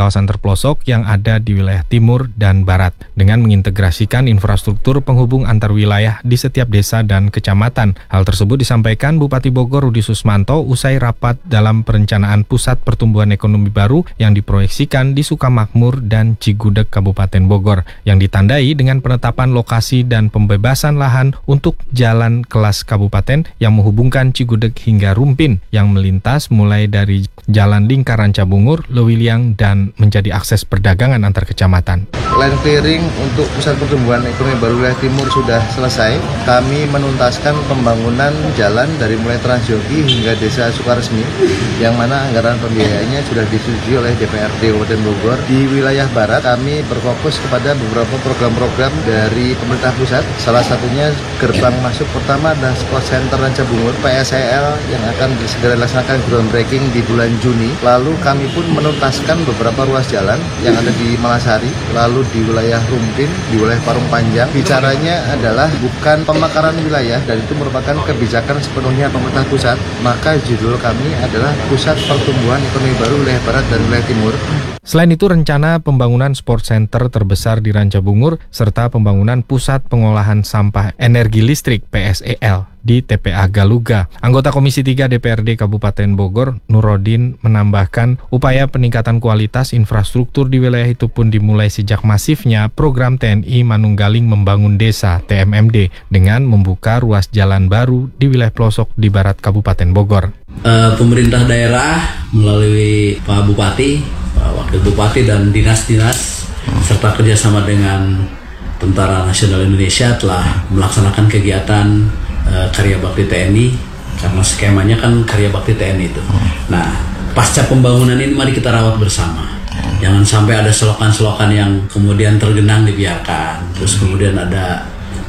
kawasan terpelosok yang ada di wilayah timur dan barat dengan mengintegrasikan infrastruktur penghubung antar wilayah di setiap desa dan kecamatan. Hal tersebut disampaikan Bupati Bogor Rudi Susmanto usai rapat dalam perencanaan Pusat Pertumbuhan Ekonomi Baru yang diproyeksikan di Sukamakmur dan Cigudeg Kabupaten Bogor yang ditandai dengan penetapan lokasi dan pembebasan lahan untuk jalan kelas kabupaten yang menghubungkan Cigudeg hingga Rumpin yang melintas mulai dari Jalan Lingkar Rancabungur, Lewiliang dan menjadi akses perdagangan antar kecamatan. Land clearing untuk Pusat Pertumbuhan Ekonomi Baru Wilayah Timur sudah selesai. Kami menuntaskan pembangunan jalan dari mulai Transyogi hingga Desa Sukaresmi yang mana anggaran pembiayaannya sudah disetujui oleh DPRD Kabupaten Bogor. Di wilayah barat kami berfokus kepada beberapa program-program dari pemerintah pusat. Salah satunya gerbang masuk pertama adalah Sport Center Rancabungur PSCL yang akan segera dilaksanakan groundbreaking di bulan Juni. Lalu kami pun menuntaskan beberapa ruas jalan yang ada di Malasari, lalu di wilayah Rumpin, di wilayah Parung Panjang. Bicaranya adalah bukan pemekaran wilayah dan itu merupakan kebijakan sepenuhnya pemerintah pusat. Maka judul kami adalah Pusat Pertumbuhan Ekonomi Baru Wilayah Barat dan Wilayah Timur. Selain itu, rencana pembangunan sport center terbesar di Rancabungur serta pembangunan pusat pengolahan sampah energi listrik PSEL di TPA Galuga. Anggota Komisi 3 DPRD Kabupaten Bogor, Nurodin, menambahkan upaya peningkatan kualitas infrastruktur di wilayah itu pun dimulai sejak masifnya program TNI Manunggaling Membangun Desa (TMMD) dengan membuka ruas jalan baru di wilayah pelosok di barat Kabupaten Bogor. Pemerintah daerah melalui Pak Bupati, Pak Wakil Bupati dan dinas-dinas serta kerjasama dengan Tentara Nasional Indonesia telah melaksanakan kegiatan karya bakti TNI karena skemanya kan karya bakti TNI itu. Nah, pasca pembangunan ini mari kita rawat bersama. Jangan sampai ada selokan-selokan yang kemudian tergenang dibiarkan. Terus kemudian ada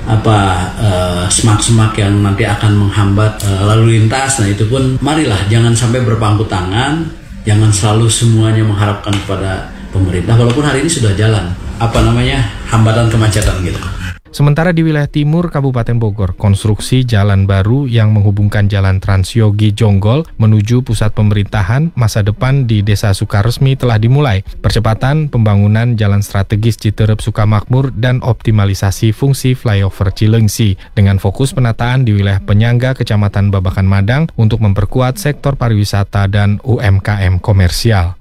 semak-semak yang nanti akan menghambat lalu lintas. Nah, itu pun marilah jangan sampai berpangku tangan. Jangan selalu semuanya mengharapkan kepada pemerintah walaupun hari ini sudah jalan. Hambatan kemacetan gitu. Sementara di wilayah timur Kabupaten Bogor, konstruksi jalan baru yang menghubungkan Jalan Transyogi Jonggol menuju pusat pemerintahan masa depan di Desa Sukaresmi telah dimulai. Percepatan pembangunan jalan strategis Citerep Sukamakmur dan optimalisasi fungsi flyover Cilengsi dengan fokus penataan di wilayah penyangga Kecamatan Babakan Madang untuk memperkuat sektor pariwisata dan UMKM komersial.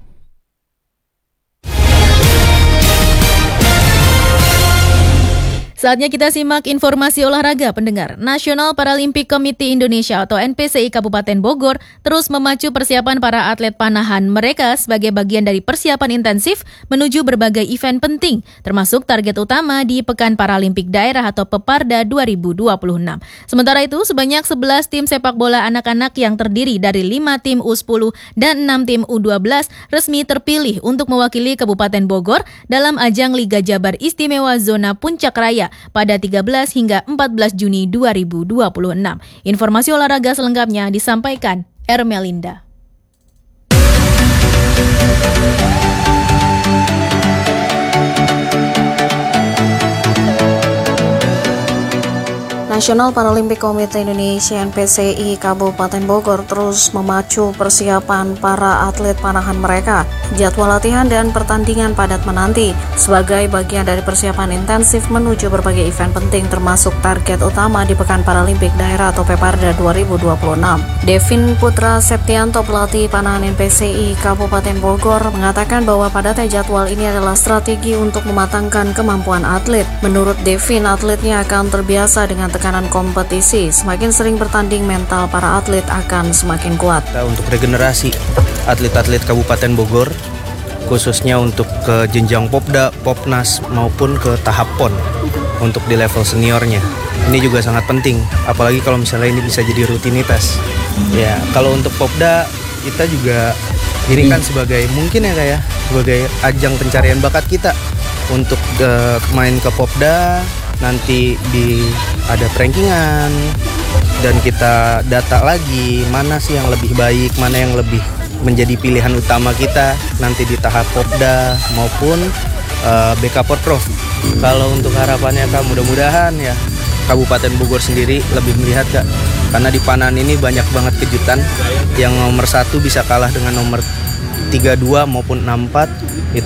Saatnya kita simak informasi olahraga pendengar. National Paralympic Committee Indonesia atau NPCI Kabupaten Bogor terus memacu persiapan para atlet panahan mereka sebagai bagian dari persiapan intensif menuju berbagai event penting, termasuk target utama di Pekan Paralimpik Daerah atau Peparda 2026. Sementara itu, sebanyak 11 tim sepak bola anak-anak yang terdiri dari 5 tim U10 dan 6 tim U12 resmi terpilih untuk mewakili Kabupaten Bogor dalam ajang Liga Jabar Istimewa Zona Puncak Raya pada 13 hingga 14 Juni 2026. Informasi olahraga selengkapnya disampaikan Ermelinda. National Paralympic Committee Indonesia NPCI Kabupaten Bogor terus memacu persiapan para atlet panahan mereka. Jadwal latihan dan pertandingan padat menanti sebagai bagian dari persiapan intensif menuju berbagai event penting termasuk target utama di Pekan Paralimpik Daerah atau Peparda 2026. Devin Putra Septianto, pelatih panahan NPCI Kabupaten Bogor, mengatakan bahwa padatnya jadwal ini adalah strategi untuk mematangkan kemampuan atlet. Menurut Devin, atletnya akan terbiasa dengan tekanan kompetisi. Semakin sering bertanding, mental para atlet akan semakin kuat. Untuk regenerasi atlet-atlet Kabupaten Bogor, khususnya untuk ke jenjang Popda, Popnas maupun ke tahap PON untuk di level seniornya. Ini juga sangat penting, apalagi kalau misalnya ini bisa jadi rutinitas. Ya, kalau untuk Popda kita juga jadikan sebagai mungkin ya kayak sebagai ajang pencarian bakat kita untuk main ke Popda. Nanti ada rankingan dan kita data lagi mana sih yang lebih baik, mana yang lebih menjadi pilihan utama kita nanti di tahap Popda maupun BK Porprov. Kalau untuk harapannya Kak, mudah-mudahan ya Kabupaten Bogor sendiri lebih melihat Kak, karena di panahan ini banyak banget kejutan. Yang nomor 1 bisa kalah dengan nomor 32 maupun 64.